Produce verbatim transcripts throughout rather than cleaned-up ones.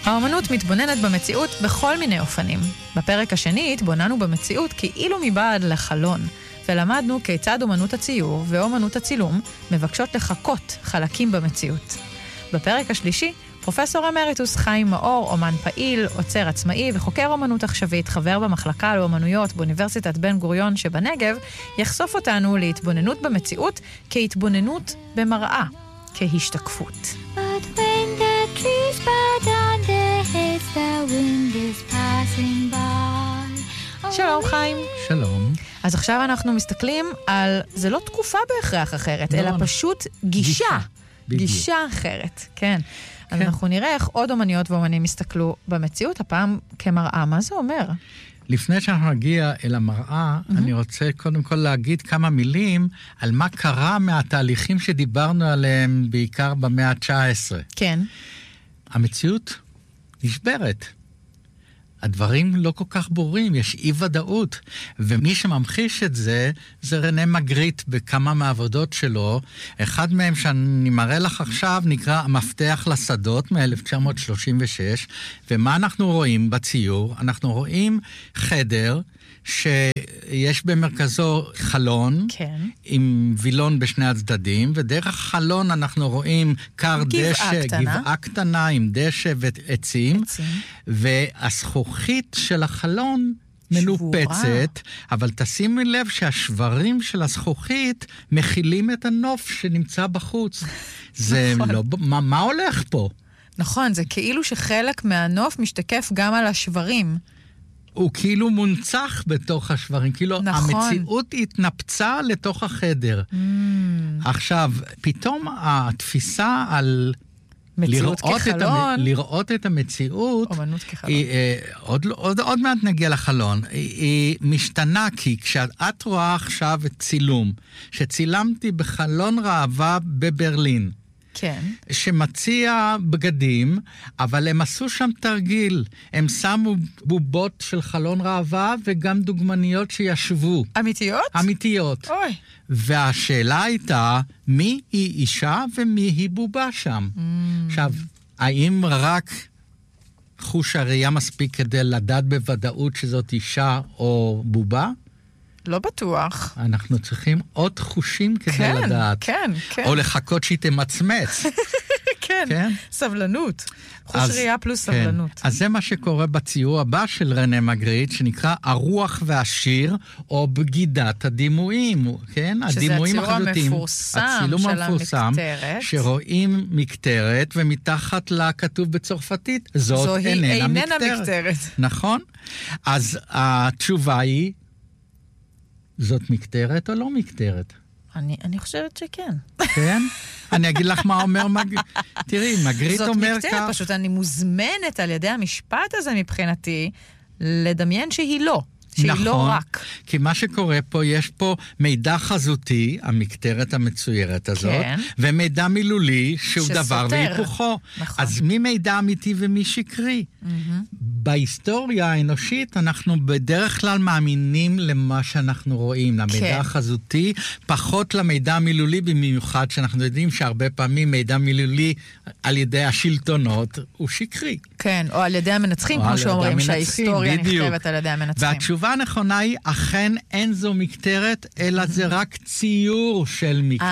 האמנות מתבוננת במציאות בכל מיני אופנים. בפרק השני התבוננו במציאות כאילו מבעד לחלון, ולמדנו כיצד אומנות הציור ואומנות הצילום מבקשות לחקות חלקים במציאות. בפרק השלישי, פרופסור אמריטוס חיים מאור, אומן פעיל, עוצר עצמאי וחוקר אומנות עכשווית, חבר במחלקה לאומנויות באוניברסיטת בן גוריון שבנגב, יחשוף אותנו להתבוננות במציאות כהתבוננות במראה, כהשתקפות. But when the trees bow down their heads, the wind is passing by. שלום חיים. שלום. אז עכשיו אנחנו מסתכלים על, זה לא תקופה בהכרח אחרת, לא, אלא לא. פשוט גישה. בדיוק. גישה אחרת, כן. אז כן. אנחנו נראה איך עוד אומניות ואומנים יסתכלו במציאות, הפעם כמראה. מה זה אומר? לפני שאנחנו נגיע אל המראה, mm-hmm. אני רוצה קודם כל להגיד כמה מילים על מה קרה מהתהליכים שדיברנו עליהם בעיקר במאה ה-תשע עשרה. כן. המציאות נשברת. הדברים לא כל כך ברורים, יש אי ודאות, ומי שממחיש את זה, זה רנה מגריט בכמה מהעבודות שלו. אחד מהם שאני מראה לך עכשיו נקרא המפתח לשדות מ-אלף תשע מאות שלושים ושש, ומה אנחנו רואים בציור? אנחנו רואים חדר שיש במרכזו חלון, כן. עם וילון בשני הצדדים, ודרך החלון אנחנו רואים קר דשא, קטנה. גבעה קטנה עם דשא ועצים, עצים. והזכוכית של החלון מנופצת, אבל תשימי לב שהשברים של הזכוכית מכילים את הנוף שנמצא בחוץ. זה נכון. לא, מה, מה הולך פה? נכון, זה כאילו שחלק מהנוף משתקף גם על השברים. הוא כאילו מונצח בתוך השברים, כאילו נכון. המציאות התנפצה לתוך החדר. Mm. עכשיו, פתאום התפיסה על מציאות לראות כחלון. את המ... לראות את המציאות, אומנות כחלון. היא, אה, עוד, עוד, עוד מעט נגיע לחלון, היא, היא משתנה, כי כשאת רואה עכשיו את צילום, שצילמתי בחלון ראווה בברלין, כן. שמציע בגדים, אבל הם עשו שם תרגיל. הם שמו בובות של חלון ראווה וגם דוגמניות שישבו. אמיתיות? אמיתיות. אוי. והשאלה הייתה, מי היא אישה ומי היא בובה שם? Mm. עכשיו, האם רק חוש הראייה מספיק כדי לדעת בוודאות שזאת אישה או בובה? לא בטוח. אנחנו צריכים עוד חושים כדי כן, לדעת. כן, כן. או לחכות שהיא תמצמץ. כן, כן? סבלנות. חוש אז- ראייה פלוס כן. סבלנות. אז זה מה שקורה בציור הבא של רנה מגריט, שנקרא הרוח והשיר, או בגידת הדימויים, כן? שזה הדימויים הציור החזותיים. המפורסם הצילום של המפורסם, המקטרת. שרואים מקטרת, ומתחת לה כתוב בצרפתית, זאת זוהי איננה איננה מקטרת. מקטרת. נכון? אז התשובה היא, זאת מקטרת או לא מקטרת? אני, אני חושבת שכן. כן? אני אגיד לך מה אומר מג... תראי, מגריט זאת אומר מקטרת, כך. פשוט אני מוזמנת על ידי המשפט הזה מבחינתי, לדמיין שהיא לא. שהיא נכון, לא רק. כי מה שקורה פה, יש פה מידע חזותי, המקטרת המצוירת הזאת, כן. ומידע מילולי, שהוא שסותר. דבר והיפוכו. נכון. אז מי מידע אמיתי ומי שקרי? Mm-hmm. בהיסטוריה האנושית, אנחנו בדרך כלל מאמינים למה שאנחנו רואים, למידע כן. החזותי, פחות למידע המילולי, במיוחד שאנחנו יודעים שהרבה פעמים מידע מילולי על ידי השלטונות הוא שקרי. כן, או על ידי המנצחים, או כמו על ידי שאומרים, המנצחים, שההיסטוריה בדיוק. נכתבת על ידי המנצחים. והתשובה הנכונה היא, אכן אין זו מקטרת, אלא זה רק ציור של מקטרת.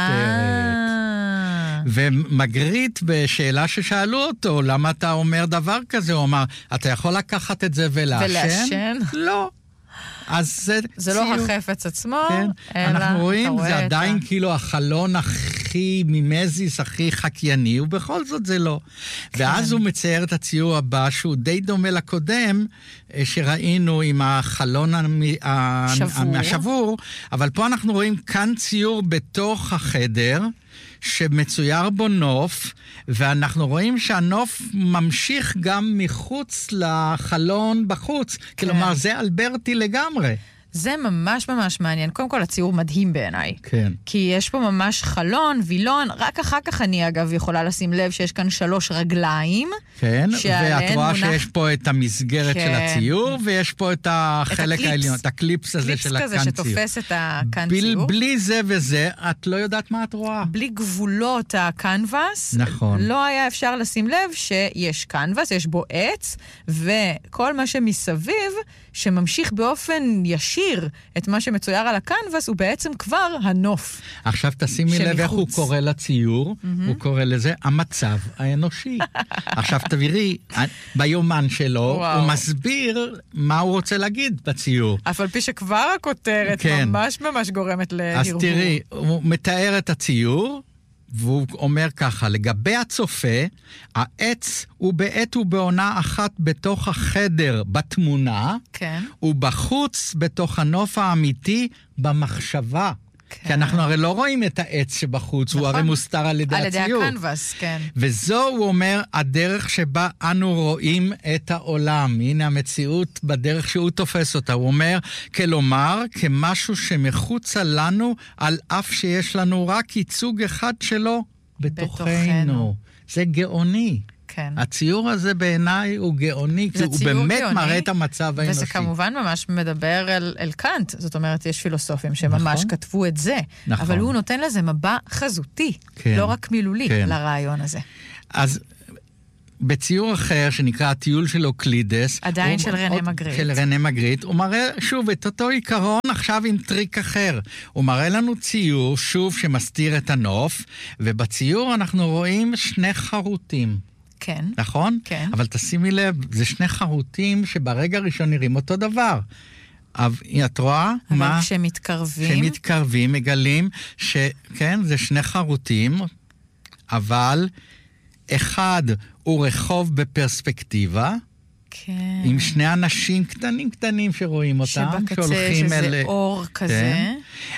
אה, ומגריט בשאלה ששאלו אותו, למה אתה אומר דבר כזה? הוא אמר, אתה יכול לקחת את זה ולעשן? ולעשן? לא. אז זה זה ציור. לא החפץ עצמו, כן. אלא אנחנו רואים, אתה רואה זה את עדיין ה- כאילו החלון הכי מימזיס, הכי חקייני, ובכל זאת זה לא. כן. ואז הוא מצייר את הציור הבא, שהוא די דומה לקודם, אה, שראינו עם החלון המ- ה- שבור. השבור, אבל פה אנחנו רואים כאן ציור בתוך החדר, שמצויר בו נוף, ואנחנו רואים שהנוף ממשיך גם מחוץ לחלון בחוץ. כלומר, זה אלברטי לגמרי. זה ממש ממש מעניין. קודם כל, הציור מדהים בעיניי. כן. כי יש פה ממש חלון, וילון, רק אחר כך אני אגב יכולה לשים לב שיש כאן שלוש רגליים. כן, ואת רואה מונח... שיש פה את המסגרת כן. של הציור, ויש פה את החלק את העליון, את הקליפס הזה של הקן ציור. קליפס כזה שתופס את הקן ב- ציור. בלי זה וזה, את לא יודעת מה את רואה. בלי גבולות הקנבס, נכון. לא היה אפשר לשים לב שיש קנבס, יש בו עץ, וכל מה שמסביב, שממשיך באופן ישיר את מה שמצויר על הקנבס, הוא בעצם כבר הנוף. עכשיו תשימי לב איך הוא קורא לציור, הוא קורא לזה המצב האנושי. עכשיו תראי, ביומן שלו, הוא מסביר מה הוא רוצה להגיד בציור. אף על פי שכבר הכותרת ממש ממש גורמת להרהור. אז תראי, הוא מתאר את הציור, והוא אומר ככה, לגבי הצופה, העץ הוא בעת ובעונה אחת בתוך החדר בתמונה, כן. ובחוץ בתוך הנוף האמיתי במחשבה. כן. כי אנחנו הרי לא רואים את העץ שבחוץ, נכון. הוא הרי מוסתר על ידי על הציור. על ידי הקנבס, כן. וזו, הוא אומר, הדרך שבה אנו רואים את העולם. הנה המציאות בדרך שהוא תופס אותה. הוא אומר, כלומר, כמשהו שמחוצה לנו, על אף שיש לנו רק ייצוג אחד שלו בתוכנו. בתוכנו. זה גאוני. כן. הציור הזה בעיניי הוא גאוני, כי הוא באמת גאוני, מראה את המצב האנושי. וזה כמובן ממש מדבר אל, אל קאנט, זאת אומרת, יש פילוסופים שממש נכון. כתבו את זה, נכון. אבל הוא נותן לזה מבע חזותי, כן. לא רק מילולי, כן. לרעיון הזה. אז בציור אחר, שנקרא הטיול של אוקלידס, עדיין של רנה מגריט. של רנה מגריט, הוא מראה שוב את אותו עיקרון, עכשיו עם טריק אחר. הוא מראה לנו ציור, שוב, שמסתיר את הנוף, ובציור אנחנו רואים שני חרוטים. כן. נכון? כן. אבל תשימי לב, זה שני חרוטים שברגע ראשון נראים אותו דבר. אבל את רואה? אבל מה? כשמתקרבים... כשמתקרבים מגלים שכן, זה שני חרוטים, אבל אחד הוא רחוב בפרספקטיבה, כן. עם שני אנשים קטנים קטנים שרואים אותם, שבקצה שזה אל... אור כזה. כן.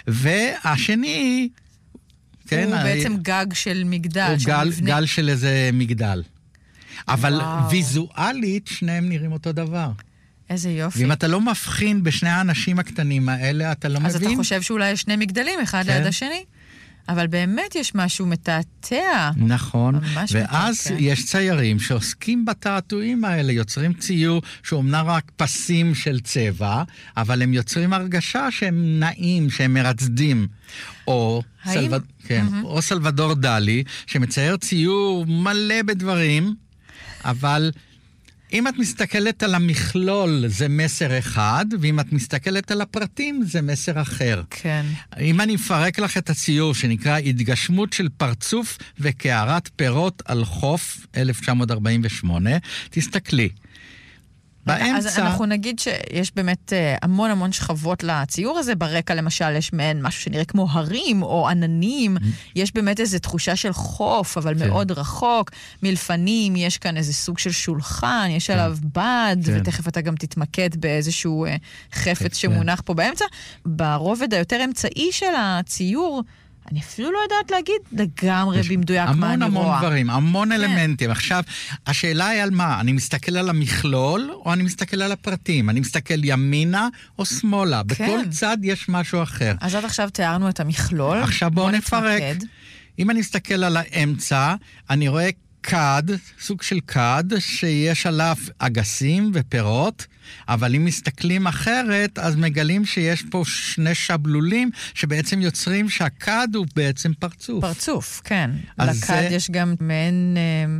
והשני... כן, הוא בעצם גג של מגדל. הוא גל, מבנה. גל של איזה מגדל. אבל וואו. ויזואלית שניהם נראים אותו דבר. איזה יופי. ואם אתה לא מבחין בשני האנשים הקטנים האלה, אתה לא אז מבין. אז אתה חושב שאולי יש שני מגדלים, אחד כן. ליד השני? אבל באמת יש משהו מתעתע. נכון, ואז מתעתע. יש ציירים שעוסקים בתעתועים האלה, יוצרים ציור שאומנם רק פסים של צבע, אבל הם יוצרים הרגשה שהם נעים, שהם מרצדים. או, האם... סלבד... כן, mm-hmm. או סלבדור דלי, שמצייר ציור מלא בדברים, אבל אם את מסתכלת על המכלול זה מסר אחד, ואם את מסתכלת על הפרטים זה מסר אחר. כן. אם אני מפרק לך את הציור שנקרא התגשמות של פרצוף וקערת פירות על חוף אלף תשע מאות ארבעים ושמונה, תסתכלי. באמצע... אז אנחנו נגיד שיש באמת המון המון שכבות לציור הזה. ברקע למשל יש מעין משהו שנראה כמו הרים או עננים. יש באמת איזו תחושה של חוף, אבל מאוד רחוק. מלפנים, יש כאן איזה סוג של שולחן, יש עליו בד, ותכף אתה גם תתמקד באיזשהו חפץ שמונח פה באמצע. ברובד היותר אמצעי של הציור, אני אפילו לא יודעת להגיד לגמרי במדויק מה אני רואה. המון המון דברים, המון אלמנטים. עכשיו, השאלה היא על מה? אני מסתכל על המכלול, או אני מסתכל על הפרטים? אני מסתכל ימינה או שמאלה? בכל צד יש משהו אחר. אז עד עכשיו תיארנו את המכלול. עכשיו בואו נפרק. אם אני מסתכל על האמצע, אני רואה קד, סוג של קד, שיש עליו אגסים ופירות, אבל אם מסתכלים אחרת, אז מגלים שיש פה שני שבלולים, שבעצם יוצרים שהקד הוא בעצם פרצוף. פרצוף, כן. לקד זה... יש גם מעין אה,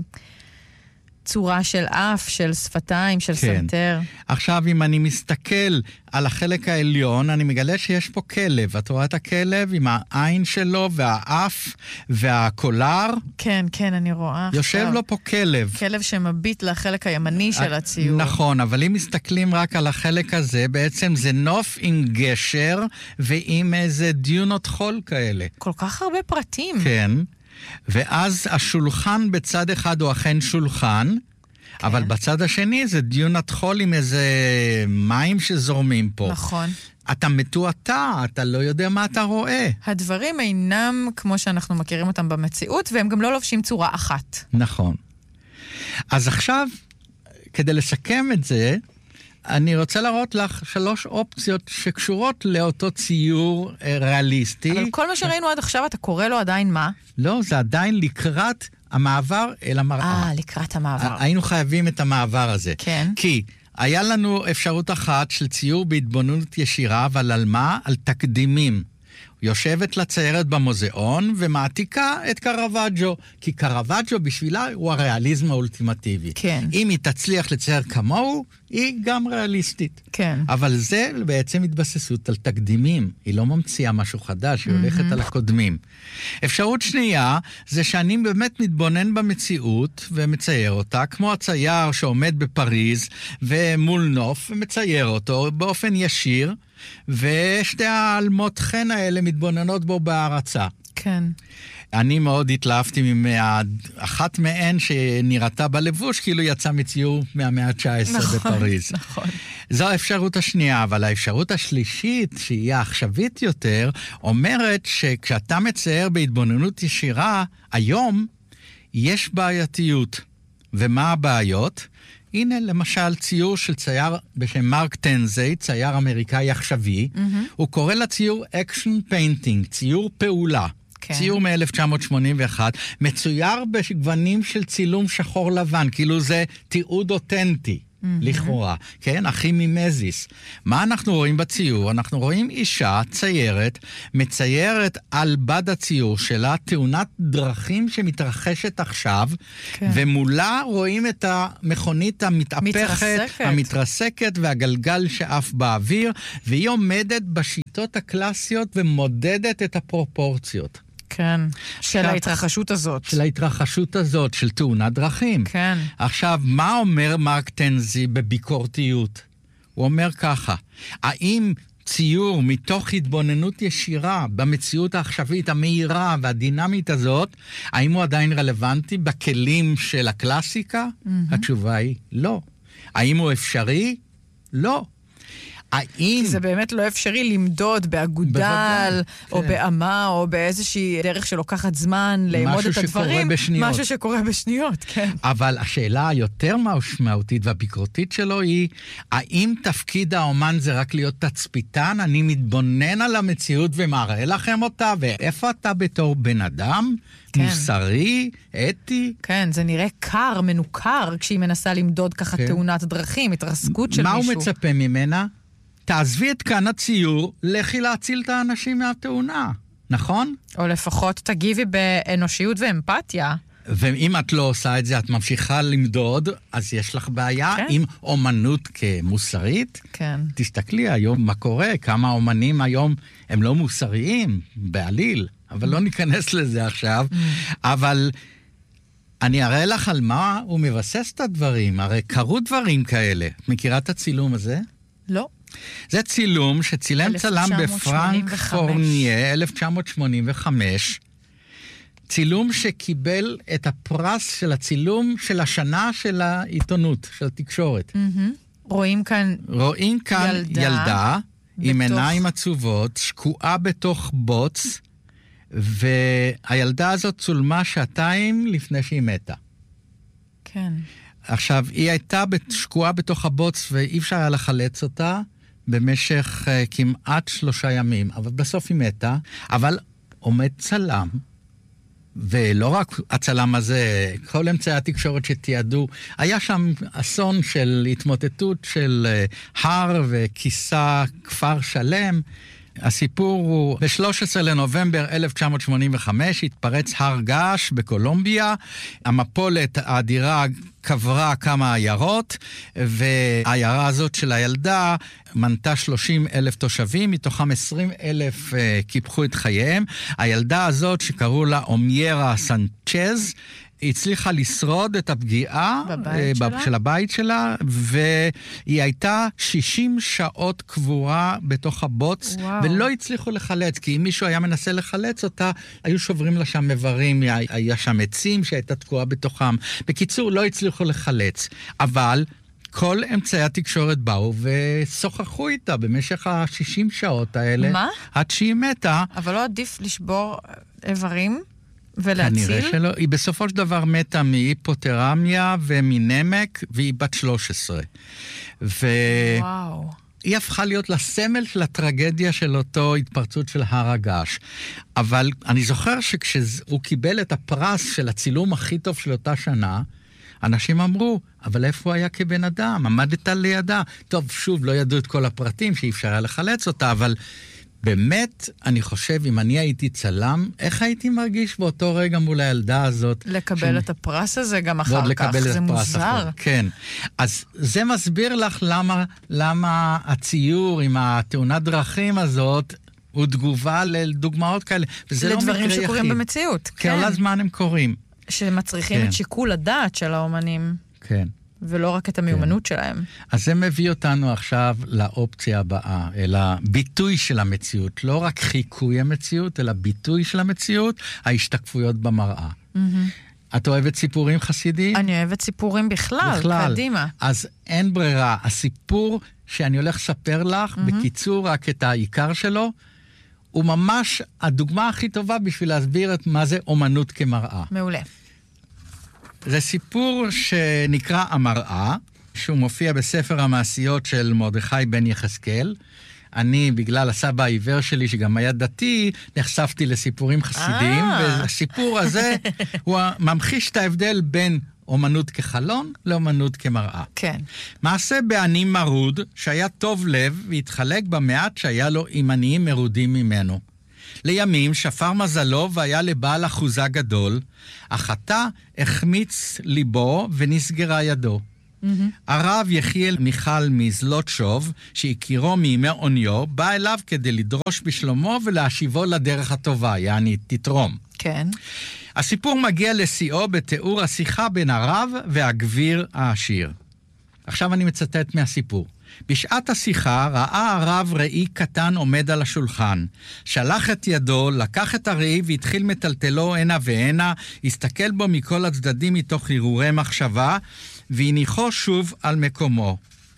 צורה של אף, של שפתיים, של כן. סנטר. עכשיו, אם אני מסתכל על החלק העליון, אני מגלה שיש פה כלב. את רואה את הכלב עם העין שלו והאף והקולר? כן, כן, אני רואה. יושב עכשיו. לו פה כלב. כלב שמביט לחלק הימני של הציור. נכון, אבל אם מסתכלים רק על החלק הזה, בעצם זה נוף עם גשר ועם איזה דיונות חול כאלה. כל כך הרבה פרטים. כן. ואז השולחן בצד אחד הוא אכן שולחן, כן. אבל בצד השני זה דיונת חול עם איזה מים שזורמים פה. נכון. אתה מתועתע, אתה לא יודע מה אתה רואה. הדברים אינם כמו שאנחנו מכירים אותם במציאות, והם גם לא לובשים צורה אחת. נכון. אז עכשיו, כדי לסכם את זה, אני רוצה להראות לך שלוש אופציות שקשורות לאותו ציור אה, ריאליסטי. אבל כל מה שראינו עד עכשיו, אתה קורא לו עדיין מה? לא, זה עדיין לקראת המעבר אל המראה. אה, לקראת המעבר. היינו חייבים את המעבר הזה. כן. כי היה לנו אפשרות אחת של ציור בהתבוננות ישירה, אבל על מה? על תקדימים. יושבת לציירת במוזיאון ומעתיקה את קרוואג'ו, כי קרוואג'ו בשבילה הוא הריאליזם האולטימטיבי. כן. אם היא תצליח לצייר כמוהו, היא גם ריאליסטית. כן. אבל זה בעצם התבססות על תקדימים. היא לא ממציאה משהו חדש, היא הולכת על הקודמים. אפשרות שנייה, זה שאני באמת מתבונן במציאות ומצייר אותה, כמו הצייר שעומד בפריז ומול נוף ומצייר אותו באופן ישיר, ושתי העלמות חן האלה מתבוננות בו בהערצה. כן. אני מאוד התלהבתי מאחת מהן שנראתה בלבוש, כאילו יצא מציור מהמאה ה-תשע עשרה נכון, בפריז. נכון. זו האפשרות השנייה, אבל האפשרות השלישית, שהיא העכשווית יותר, אומרת שכשאתה מצייר בהתבוננות ישירה, היום יש בעייתיות. ומה הבעיות? הנה למשל ציור של צייר בשם מרק טנזי, צייר אמריקאי עכשווי, mm-hmm. הוא קורא לציור אקשן פיינטינג, ציור פעולה. כן. ציור מ-אלף תשע מאות שמונים ואחת, מצויר בגוונים של צילום שחור לבן, כאילו זה תיעוד אותנטי. Mm-hmm. לכאורה, כן? אחי ממזיס. מה אנחנו רואים בציור? אנחנו רואים אישה ציירת, מציירת על בד הציור שלה תאונת דרכים שמתרחשת עכשיו, כן. ומולה רואים את המכונית המתהפכת, מתרסקת. המתרסקת והגלגל שאף באוויר, והיא עומדת בשיטות הקלאסיות ומודדת את הפרופורציות. כן, של ההתרחשות הזאת. של ההתרחשות הזאת, של תאונת דרכים. כן. עכשיו, מה אומר מרק טנזי בביקורתיות? הוא אומר ככה, האם ציור מתוך התבוננות ישירה במציאות העכשווית, המהירה והדינמית הזאת, האם הוא עדיין רלוונטי בכלים של הקלאסיקה? Mm-hmm. התשובה היא לא. האם הוא אפשרי? לא. האם... כי זה באמת לא אפשרי למדוד באגודל, או כן. באמה, או באיזושהי דרך שלוקחת זמן לאמוד את הדברים. משהו שקורה בשניות, כן. אבל השאלה היותר משמעותית והביקורתית שלו היא, האם תפקיד האומן זה רק להיות תצפיתן? אני מתבונן על המציאות ומראה לכם אותה, ואיפה אתה בתור בן אדם? כן. מוסרי, אתי? כן, זה נראה קר, מנוכר, כשהיא מנסה למדוד ככה כן. תאונת דרכים, התרסקות של מה מישהו. מה הוא מצפה ממנה? תעזבי את כאן הציור, לכי להציל את האנשים מהתאונה, נכון? או לפחות תגיבי באנושיות ואמפתיה. ואם את לא עושה את זה, את ממשיכה למדוד, אז יש לך בעיה כן. עם אומנות כמוסרית. כן. תסתכלי היום מה קורה, כמה אומנים היום הם לא מוסריים, בעליל, אבל לא ניכנס לזה עכשיו. אבל אני אראה לך על מה הוא מבסס את הדברים, הרי קרו דברים כאלה. את מכירה את הצילום הזה? לא. זה צילום שצילם צלם בפרנק פורניה, אלף תשע מאות שמונים וחמש, צילום שקיבל את הפרס של הצילום של השנה של העיתונות, של התקשורת. Mm-hmm. רואים כאן רואים כאן ילדה, ילדה בתוך... עם עיניים עצובות, שקועה בתוך בוץ, והילדה הזאת צולמה שעתיים לפני שהיא מתה. כן. עכשיו, היא הייתה שקועה בתוך הבוץ ואי אפשר היה לחלץ אותה במשך uh, כמעט שלושה ימים, אבל בסוף היא מתה, אבל עומד צלם, ולא רק הצלם הזה, כל אמצעי התקשורת שתיעדו, היה שם אסון של התמוטטות של uh, הר וכיסה כפר שלם. הסיפור הוא, ב-שלושה עשר לנובמבר אלף תשע מאות שמונים וחמש התפרץ הר געש בקולומביה, המפולת האדירה קברה כמה עיירות, והעיירה הזאת של הילדה מנתה שלושים אלף תושבים, מתוכם עשרים אלף uh, קיפחו את חייהם. הילדה הזאת שקראו לה אומיירה סנצ'ז, היא הצליחה לשרוד את הפגיעה בבית uh, שלה? של הבית שלה, והיא הייתה שישים שעות קבורה בתוך הבוץ, וואו. ולא הצליחו לחלץ, כי אם מישהו היה מנסה לחלץ אותה, היו שוברים לה שם מברים, היה שם עצים שהייתה תקועה בתוכם. בקיצור, לא הצליחו לחלץ. אבל כל אמצעי התקשורת באו ושוחחו איתה במשך ה-שישים שעות האלה. מה? עד שהיא מתה. אבל לא עדיף לשבור איברים? ולהציל? כנראה שלא. היא בסופו של דבר מתה מהיפותרמיה ומנמק, והיא בת שלוש עשרה. ו... וואו. היא הפכה להיות לסמל של הטרגדיה של אותו התפרצות של הר הגעש. אבל אני זוכר שכשהוא קיבל את הפרס של הצילום הכי טוב של אותה שנה, אנשים אמרו, אבל איפה הוא היה כבן אדם? עמדת לידה. טוב, שוב, לא ידעו את כל הפרטים שאי אפשר היה לחלץ אותה, אבל באמת, אני חושב, אם אני הייתי צלם, איך הייתי מרגיש באותו רגע מול הילדה הזאת? לקבל את הפרס הזה גם אחר כך, זה מוזר. כן. אז זה מסביר לך למה, למה הציור עם התאונת דרכים הזאת, הוא תגובה לדוגמאות כאלה. וזה לא מקרה יחיד. לדברים שקורים במציאות. כן. כל הזמן הם קורים. שמצריכים כן. את שיקול הדעת של האומנים. כן. ולא רק את המיומנות כן. שלהם. אז זה מביא אותנו עכשיו לאופציה הבאה, אלא ביטוי של המציאות, לא רק חיקוי המציאות, אלא ביטוי של המציאות, ההשתקפויות במראה. Mm-hmm. את אוהבת סיפורים חסידיים? אני אוהבת סיפורים בכלל, בכלל. קדימה. אז אין ברירה, הסיפור שאני הולך לספר לך, mm-hmm. בקיצור רק את העיקר שלו, הוא ממש הדוגמה הכי טובה בשביל להסביר את מה זה אומנות כמראה. מעולה. זה סיפור שנקרא המראה, שהוא מופיע בספר המעשיות של מרדכי בן יחזקאל. אני, בגלל הסבא העיוור שלי, שגם היה דתי, נחשפתי לסיפורים חסידיים, והסיפור הזה הוא ממחיש את ההבדל בין אומנות כחלון לאומנות כמראה. כן. מעשה בעני מרוד, שהיה טוב לב, והתחלק במעט שהיה לו עם עניים מרודים ממנו. לימים שפר מזלו והיה לבעל אחוזה גדול, אך עתה החמיץ ליבו ונסגרה ידו. Mm-hmm. הרב יחיאל מיכל מזלות שוב, שהכירו מימי עוניו, בא אליו כדי לדרוש בשלומו ולהשיבו לדרך הטובה, יעני תתרום. כן. הסיפור מגיע לשיאו בתיאור השיחה בין הרב והגביר העשיר. עכשיו אני מצטט מהסיפור. בשעת השיחה ראה הרב ראי קטן עומד על השולחן. שלח את ידו, לקח את הראי והתחיל מטלטלו הנה והנה, הסתכל בו מכל הצדדים מתוך הרהורי מחשבה, והניחו שוב על מקומו.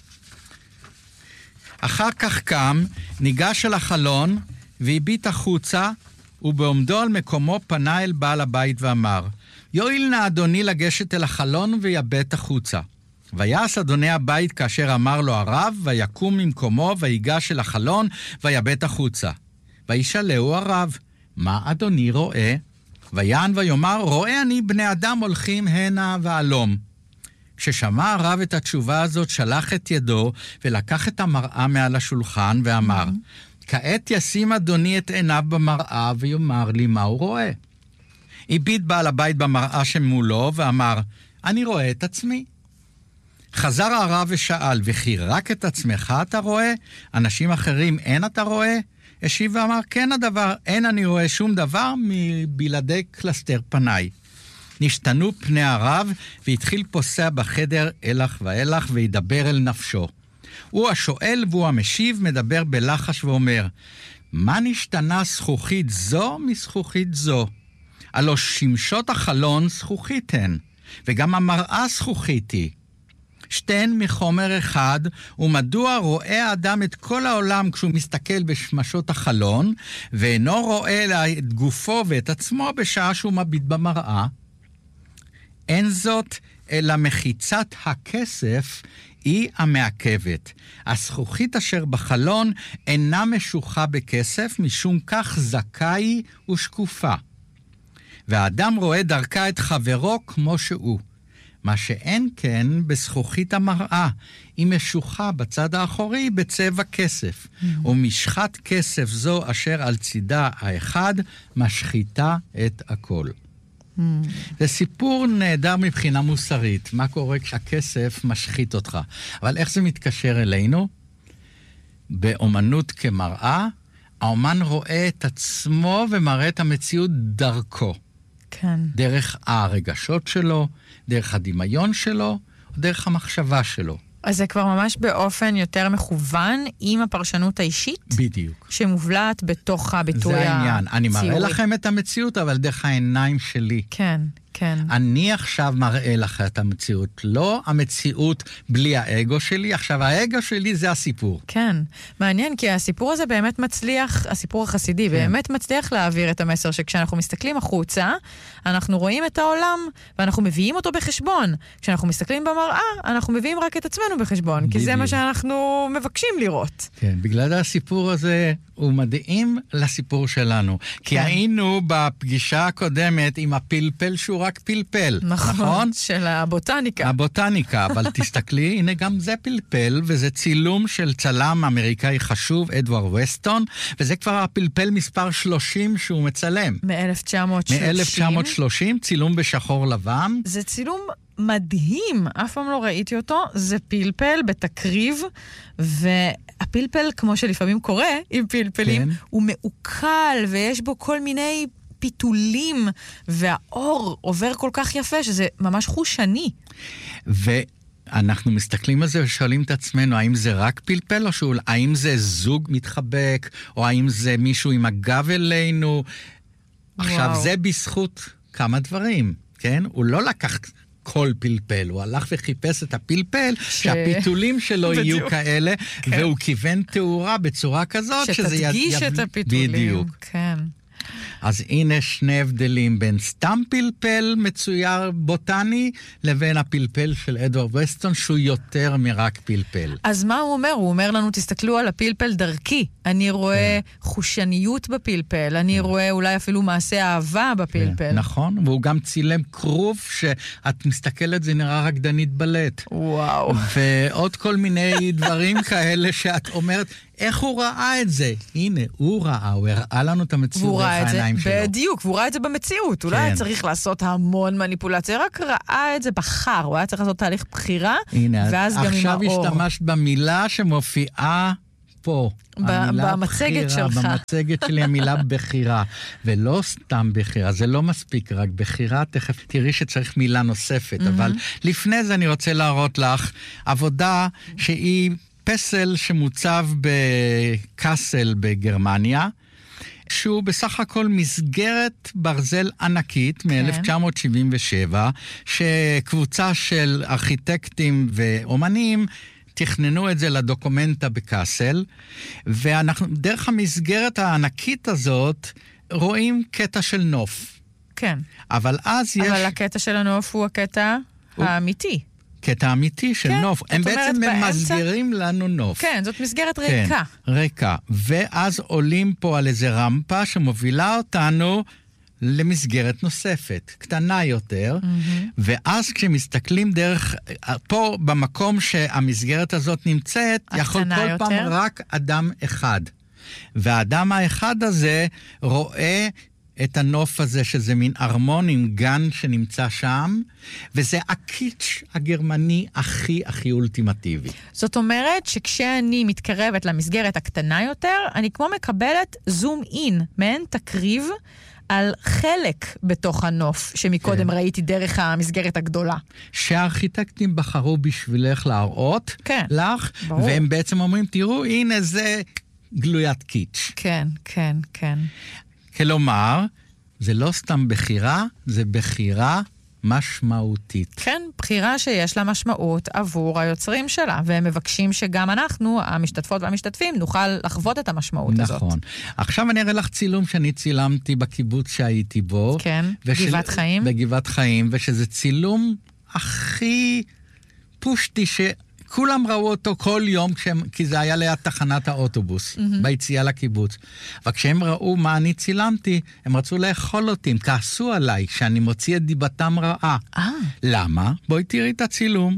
אחר כך קם, ניגש אל החלון, והביט החוצה, ובעומדו על מקומו פנה אל בעל הבית ואמר, יועיל נא אדוני לגשת אל החלון ויבט החוצה. ויעש אדוני הבית כאשר אמר לו הרב, ויקום ממקומו ויגש אל החלון ויבט החוצה. וישאלהו הרב, מה אדוני רואה? ויען ויאמר, רואה אני בני אדם הולכים הנה ועלום. כששמע הרב את התשובה הזאת, שלח את ידו ולקח את המראה מעל השולחן ואמר, mm-hmm. כעת ישים אדוני את עיניו במראה ויאמר לי מה הוא רואה. הביט בעל הבית במראה שמולו ואמר, אני רואה את עצמי. חזר הרב ושאל, וכי רק את עצמך אתה רואה? אנשים אחרים אין אתה רואה? השיב ואמר, כן הדבר, אין אני רואה שום דבר מבלעדי קלסתר פניי. נשתנו פני הרב, והתחיל פוסע בחדר אלך ואלך, וידבר אל נפשו. הוא השואל והוא המשיב, מדבר בלחש ואומר, מה נשתנה זכוכית זו מזכוכית זו? הלא שמשות החלון זכוכית הן, וגם המראה זכוכית היא. שתיהן מחומר אחד, ומדוע רואה האדם את כל העולם כשהוא מסתכל בשמשות החלון, ואינו רואה את גופו ואת עצמו בשעה שהוא מביט במראה? אין זאת אלא מחיצת הכסף היא המעכבת. הזכוכית אשר בחלון אינה משוחה בכסף, משום כך זכאי ושקופה. והאדם רואה דרכה את חברו כמו שהוא. מה שאין כן בזכוכית המראה, היא משוחה בצד האחורי בצבע כסף, mm-hmm. ומשחת כסף זו אשר על צידה האחד משחיתה את הכל. Mm-hmm. זה סיפור נהדר מבחינה מוסרית, מה קורה כשהכסף משחית אותך. אבל איך זה מתקשר אלינו? באומנות כמראה, האומן רואה את עצמו ומראה את המציאות דרכו. כן. דרך הרגשות שלו, דרך הדמיון שלו, או דרך המחשבה שלו. אז זה כבר ממש באופן יותר מכוון עם הפרשנות האישית? בדיוק. שמובלעת בתוך הביטוי הציורי. זה העניין. אני מראה לכם את המציאות, אבל דרך העיניים שלי. כן. כן. אני עכשיו מראה לך את המציאות, לא המציאות בלי האגו שלי, עכשיו האגו שלי זה הסיפור. כן, מעניין, כי הסיפור הזה באמת מצליח, הסיפור החסידי, כן. באמת מצליח להעביר את המסר שכשאנחנו מסתכלים החוצה, אנחנו רואים את העולם, ואנחנו מביאים אותו בחשבון. כשאנחנו מסתכלים במראה, אנחנו מביאים רק את עצמנו בחשבון, בדיוק. כי זה מה שאנחנו מבקשים לראות. כן, בגלל הסיפור הזה הוא מדהים לסיפור שלנו. כי כן. היינו בפגישה הקודמת עם הפלפל שהוא רק פלפל, נכון? נכון? של הבוטניקה. הבוטניקה, אבל תסתכלי, הנה גם זה פלפל, וזה צילום של צלם אמריקאי חשוב, אדוארד וסטון, וזה כבר הפלפל מספר שלושים שהוא מצלם. מ-אלף תשע מאות שלושים. מ-אלף תשע מאות שלושים, צילום בשחור לבן. זה צילום מדהים, אף פעם לא ראיתי אותו, זה פלפל בתקריב, והפלפל, כמו שלפעמים קורה עם פלפלים, כן. הוא מעוקל, ויש בו כל מיני פיתולים, והאור עובר כל כך יפה, שזה ממש חושני. ואנחנו מסתכלים על זה ושואלים את עצמנו, האם זה רק פלפל, או שאול, האם זה זוג מתחבק, או האם זה מישהו עם הגב אלינו? עכשיו, וואו. זה בזכות כמה דברים, כן? הוא לא לקח כל פלפל, הוא הלך וחיפש את הפלפל, ש... שהפיתולים שלו יהיו כאלה, כן. והוא כיוון תאורה בצורה כזאת, שזה שתדגיש יד... את הפיתולים. בדיוק. כן. אז הנה שני הבדלים בין סתם פלפל מצויר בוטני, לבין הפלפל של אדוארד וסטון, שהוא יותר מרק פלפל. אז מה הוא אומר? הוא אומר לנו, תסתכלו על הפלפל דרכי. אני רואה כן. חושניות בפלפל, אני כן. רואה אולי אפילו מעשה אהבה בפלפל. כן, נכון, והוא גם צילם כרוב שאת מסתכלת, זה נראה רקדנית בלט. וואו. ועוד כל מיני דברים כאלה שאת אומרת, איך הוא ראה את זה? הנה, הוא ראה, הוא הראה לנו את המציאות דרך העיניים שלו. בדיוק, והוא ראה את זה במציאות. הוא לא היה צריך לעשות המון מניפולציה, רק ראה את זה בחר, הוא היה צריך לעשות תהליך בחירה, ואז גם עם האור. עכשיו השתמשת במילה שמופיעה פה. במצגת שלך. במצגת שלי המילה בחירה, ולא סתם בחירה, זה לא מספיק רק בחירה, תכף תראי שצריך מילה נוספת, אבל לפני זה אני רוצה להראות לך עבודה שהיא פסל שמוצב בקאסל בגרמניה, שהוא בסך הכל מסגרת ברזל ענקית כן. מ-אלף תשע מאות שבעים ושבע, שקבוצה של ארכיטקטים ואומנים תכננו את זה לדוקומנטה בקאסל, ואנחנו דרך המסגרת הענקית הזאת רואים קטע של נוף. כן. אבל אז יש... אבל הקטע של הנוף הוא הקטע הוא... האמיתי. קטע אמיתי של כן, נוף. הם בעצם באמצע... מסגירים לנו נוף. כן, זאת מסגרת ריקה. כן, ריקה. ואז עולים פה על איזה רמפה שמובילה אותנו למסגרת נוספת, קטנה יותר, mm-hmm. ואז כשמסתכלים דרך, פה במקום שהמסגרת הזאת נמצאת, יכול כל יותר. פעם רק אדם אחד. והאדם האחד הזה רואה את הנוף הזה, שזה מין ארמון עם גן שנמצא שם, וזה הקיץ' הגרמני הכי הכי אולטימטיבי. זאת אומרת שכשאני מתקרבת למסגרת הקטנה יותר, אני כמו מקבלת זום אין, מעין תקריב על חלק בתוך הנוף, שמקודם כן. ראיתי דרך המסגרת הגדולה. שהארכיטקטים בחרו בשבילך להראות כן. לך, ברור. והם בעצם אומרים, תראו, הנה זה גלוית קיץ'. כן, כן, כן. כלומר, זה לא סתם בחירה, זה בחירה משמעותית. כן, בחירה שיש לה משמעות עבור היוצרים שלה, והם מבקשים שגם אנחנו, המשתתפות והמשתתפים, נוכל לחוות את המשמעות נכון. הזאת. נכון. עכשיו אני אראה לך צילום שאני צילמתי בקיבוץ שהייתי בו. כן, ושל... גבעת חיים. בגבעת חיים, ושזה צילום הכי פושטי ש... כולם ראו אותו כל יום, כשהם, כי זה היה ליד תחנת האוטובוס, mm-hmm. ביציאה לקיבוץ. וכשהם ראו מה אני צילמתי, הם רצו לאכול אותי, הם כעסו עליי, שאני מוציא את דיבתם רעה. Ah. למה? בואי תראי את הצילום.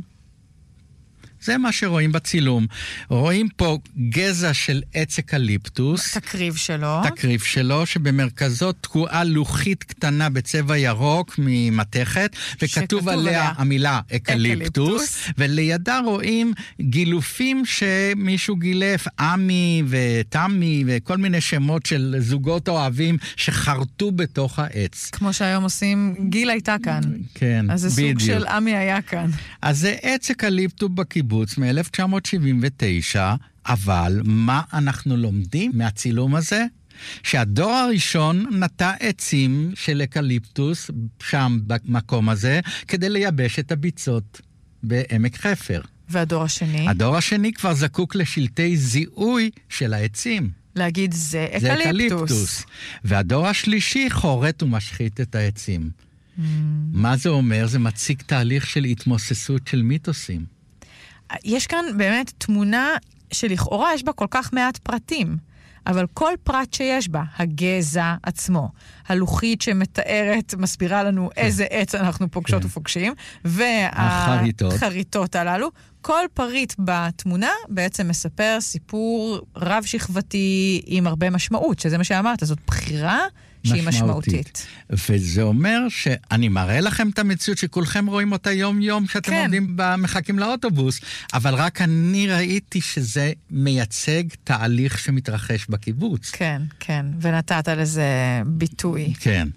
זה מה שרואים בצילום. רואים פה גזע של עץ אקליפטוס. תקריב שלו. תקריב שלו, שבמרכזו תקועה לוחית קטנה בצבע ירוק ממתכת, וכתוב עליה היה. המילה אקליפטוס, אקליפטוס. ולידה רואים גילופים שמישהו גילף, אמי ותמי, וכל מיני שמות של זוגות אוהבים שחרטו בתוך העץ. כמו שהיום עושים, גיל הייתה כאן. כן, אז זה בדיוק. סוג של אמי היה כאן. אז זה עץ אקליפטוס בקיבוץ. מ-אלף תשע מאות שבעים ותשע, אבל מה אנחנו לומדים מהצילום הזה? שהדור הראשון נטע עצים של אקליפטוס שם במקום הזה, כדי לייבש את הביצות בעמק חפר. והדור השני? הדור השני כבר זקוק לשלטי זיהוי של העצים. להגיד זה אקליפטוס. זה אקליפטוס. והדור השלישי חורט ומשחית את העצים. Mm. מה זה אומר? זה מציג תהליך של התמוססות של מיתוסים. יש כאן באמת תמונה שלכאורה יש בה כל כך מעט פרטים, אבל כל פרט שיש בה, הגזע עצמו, הלוחית שמתארת, מסבירה לנו איזה עץ אנחנו פוגשות כן. ופוגשים, והחריטות הללו, כל פריט בתמונה בעצם מספר סיפור רב שכבתי עם הרבה משמעות, שזה מה שאמרת, זאת בחירה שהיא משמעותית. וזה אומר שאני מראה לכם את המציאות שכולכם רואים אותה יום-יום שאתם כן. עומדים במחכים לאוטובוס, אבל רק אני ראיתי שזה מייצג תהליך שמתרחש בקיבוץ. כן, כן, ונתת לזה ביטוי. כן.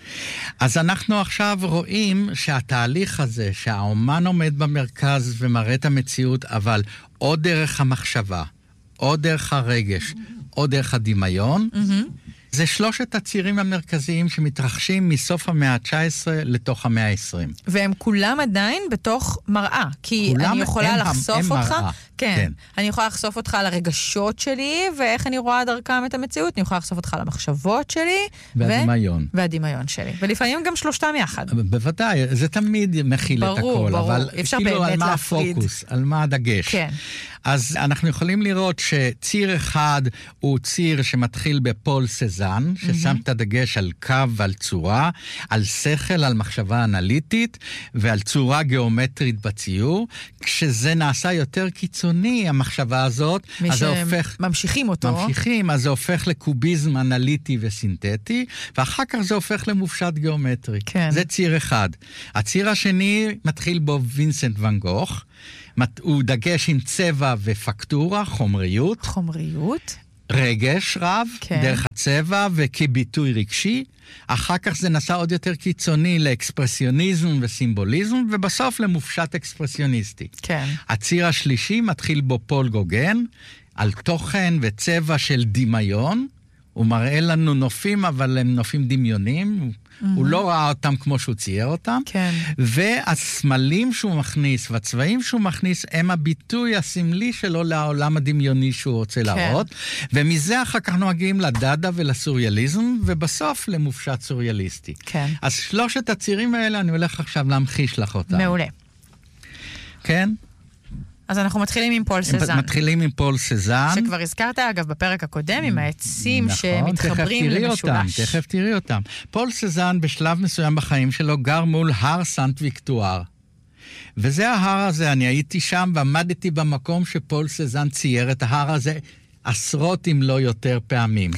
אז אנחנו עכשיו רואים שהתהליך הזה, שהאומן עומד במרכז ומראה את המציאות, אבל או דרך המחשבה, או דרך הרגש, או דרך הדמיון, mm-hmm. זה שלושת הצירים המרכזיים שמתרחשים מסוף המאה ה-תשע עשרה לתוך המאה ה-עשרים. והם כולם עדיין בתוך מראה, כי אני יכולה לחשוף אותך, כן, כן. אני יכולה לחשוף אותך על הרגשות שלי, ואיך אני רואה דרכם את המציאות, אני יכולה לחשוף אותך על המחשבות שלי, והדמיון. ו... והדמיון שלי. ולפעמים גם שלושתם יחד. בוודאי, זה תמיד מכיל ברור, את הכל, ברור. אבל כאילו על מה להפריד. הפוקוס, על מה הדגש. כן. אז אנחנו יכולים לראות שציר אחד הוא ציר שמתחיל בפול סזן, ששם את הדגש על קו ועל צורה, על שכל, על מחשבה אנליטית, ועל צורה גיאומטרית בציור. כשזה נעשה יותר קיצוני, המחשבה הזאת, אז זה הופך... ממשיכים אותו. ממשיכים, אז זה הופך לקוביזם אנליטי וסינתטי, ואחר כך זה הופך למופשט גיאומטרי. כן. זה ציר אחד. הציר השני מתחיל בו וינסנט ואן גוך, הוא דגש עם צבע ופקטורה, חומריות. חומריות. רגש רב, כן. דרך הצבע וכביטוי רגשי. אחר כך זה נסע עוד יותר קיצוני לאקספרסיוניזם וסימבוליזם, ובסוף למופשט אקספרסיוניסטי. כן. הציר השלישי מתחיל בו פול גוגן, על תוכן וצבע של דמיון. הוא מראה לנו נופים, אבל הם נופים דמיונים. Mm-hmm. הוא לא ראה אותם כמו שהוא צייר אותם. כן. והסמלים שהוא מכניס, והצבעים שהוא מכניס, הם הביטוי הסמלי שלו לעולם הדמיוני שהוא רוצה כן. להראות. ומזה אחר כך נוהגים לדדה ולסוריאליזם, ובסוף למופשט סוריאליסטי. כן. אז שלושת הצירים האלה, אני הולך עכשיו להמחיש לך אותם. מעולה. כן? אז אנחנו מתחילים עם פול סזן. מתחילים עם פול סזן. שכבר הזכרת, אגב, בפרק הקודם, עם העצים נכון, שמתחברים תכף למשולש. אותם, תכף תראי אותם. פול סזן בשלב מסוים בחיים שלו גר מול הר סנט ויקטואר. וזה ההר הזה, אני הייתי שם ועמדתי במקום שפול סזן צייר את ההר הזה עשרות אם לא יותר פעמים.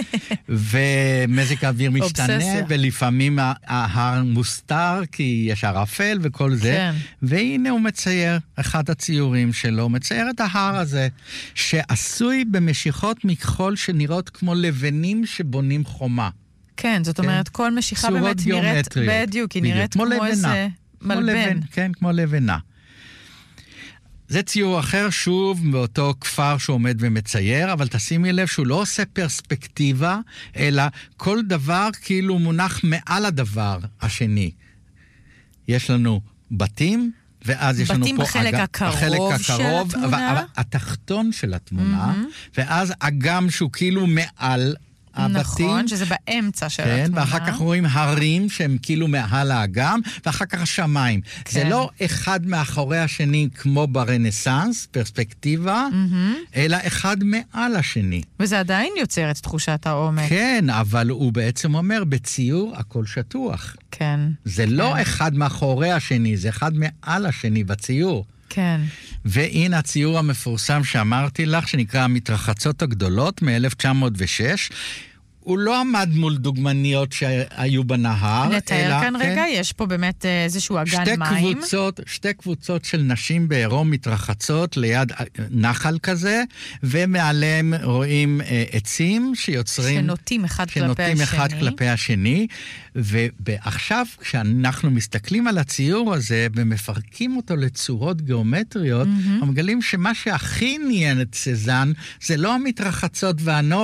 ומזג האוויר משתנה, אובססיה. ולפעמים ההר מוסתר, כי יש ערפל וכל זה. כן. והנה הוא מצייר, אחד הציורים שלו, הוא מצייר את ההר הזה, שעשוי במשיכות מכחול שנראות כמו לבנים שבונים חומה. כן, זאת אומרת, כן. כל משיכה באמת נראית, בדיוק, היא נראית כמו, כמו איזה מלבן. לבן, כן, כמו לבנה. זה ציור אחר שוב באותו כפר שעומד ומצייר, אבל תשימי לב שהוא לא עושה פרספקטיבה, אלא כל דבר כאילו מונח מעל הדבר השני. יש לנו בתים, ואז יש לנו פה... בתים בחלק אג... הקרוב, החלק הקרוב של התמונה. התחתון של התמונה, mm-hmm. ואז אגם שהוא כאילו מעל... הבתים, נכון, שזה באמצע של כן, התמונה. ואחר כך רואים הרים שהם כאילו מעל האגם, ואחר כך השמיים. כן. זה לא אחד מאחורי השני כמו ברנסנס, פרספקטיבה, mm-hmm. אלא אחד מעל השני. וזה עדיין יוצר את תחושת העומק. כן, אבל הוא בעצם אומר, בציור הכל שטוח. כן. זה כן. לא אחד מאחורי השני, זה אחד מעל השני בציור. כן. והנה הציור המפורסם שאמרתי לך, שנקרא המתרחצות הגדולות מ-אלף תשע מאות ושש, הוא לא עמד מול דוגמניות שהיו בנהר. נתאר כאן רגע, יש פה באמת איזשהו אגן שתי מים. קבוצות, שתי קבוצות של נשים בעירום מתרחצות ליד נחל כזה, ומעליהם רואים עצים שיוצרים... שנוטים אחד כלפי השני. שנוטים אחד כלפי השני, ועכשיו כשאנחנו מסתכלים על הציור הזה, ומפרקים אותו לצורות גיאומטריות, mm-hmm. אנחנו מגלים שמה שהכי עניין את סזן, זה לא המתרחצות והנוף,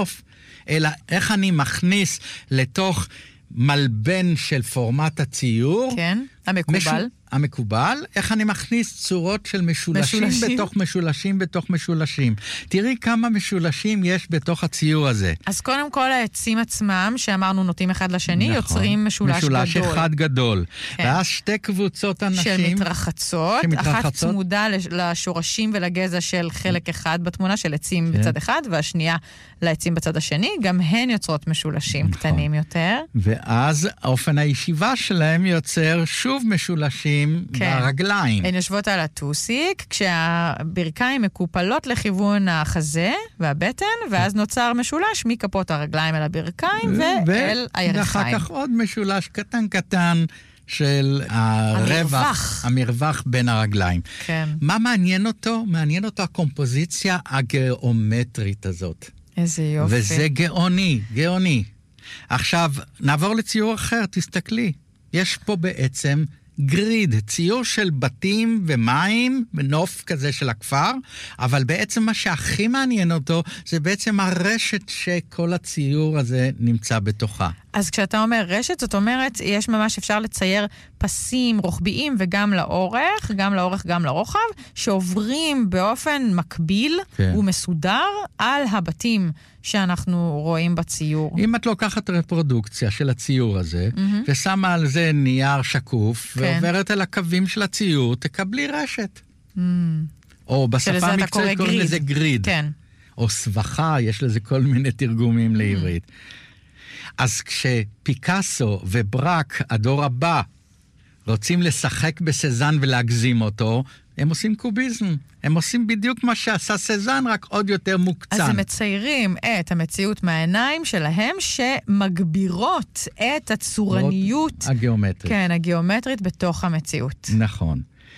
אלא איך אני מכניס לתוך מלבן של פורמט הציור. כן, המקובל. משו... המקובל, איך אני מכניס צורות של משולשים, משולשים בתוך משולשים בתוך משולשים. תראי כמה משולשים יש בתוך הציור הזה. אז קודם כל העצים עצמם, שאמרנו נוטים אחד לשני, נכון, יוצרים משולש, משולש גדול. משולש אחד גדול. כן. ואז שתי קבוצות אנשים... שמתרחצות, שמתרחצות. אחת צמודה לשורשים ולגזע של חלק אחד בתמונה, של עצים כן. בצד אחד, והשנייה לעצים בצד השני, גם הן יוצרות משולשים נכון. קטנים יותר. ואז אופן הישיבה שלהם יוצר שוב משולשים כן. ברגליים. הן יושבות על הטוסיק, כשהברכיים מקופלות לכיוון החזה והבטן, ואז נוצר משולש מכפות הרגליים אל הברכיים ו- ואל הירכיים. ואחר כך עוד משולש קטן קטן של הרווח, המרווח, המרווח בין הרגליים. כן. מה מעניין אותו? מעניין אותו הקומפוזיציה הגיאומטרית הזאת. איזה יופי. וזה גאוני, גאוני. עכשיו, נעבור לציור אחר, תסתכלי. יש פה בעצם גריד, ציור של בתים ומים, נוף כזה של הכפר, אבל בעצם מה שהכי מעניין אותו, זה בעצם הרשת שכל הציור הזה נמצא בתוכה. אז כשאתה אומר רשת, זאת אומרת, יש ממש אפשר לצייר פסים רוחביים וגם לאורך, גם לאורך, גם לרוחב, שעוברים באופן מקביל כן. ומסודר על הבתים שאנחנו רואים בציור. אם את לוקחת רפרודוקציה של הציור הזה, mm-hmm. ושמה על זה נייר שקוף, כן. ועוברת על הקווים של הציור, תקבלי רשת. Mm. או בשפה המקצועית קוראים לזה גריד. כן. או סבכה, יש לזה כל מיני תרגומים mm. לעברית. אז כשפיקאסו וברק, הדור הבא, רוצים לשחק בסזן ולהגזים אותו, הם עושים קוביזם. הם עושים בדיוק מה שעשה סזן, רק עוד יותר מוקצן. אז הם מציירים את המציאות מהעיניים שלהם, שמגבירות את הצורניות... הגיאומטרית. כן, הגיאומטרית בתוך המציאות. נכון.